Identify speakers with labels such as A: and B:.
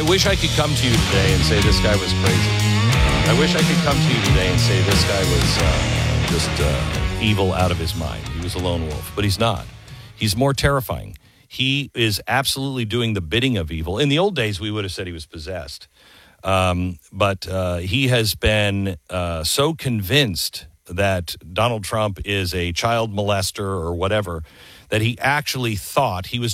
A: I wish I could come to you today and say this guy was crazy. I wish I could come to you today and say this guy was just evil out of his mind. He was a lone wolf, but he's not. He's more terrifying. He is absolutely doing the bidding of evil. In the old days, we would have said he was possessed. But he has been so convinced that Donald Trump is a child molester or whatever that he actually thought he was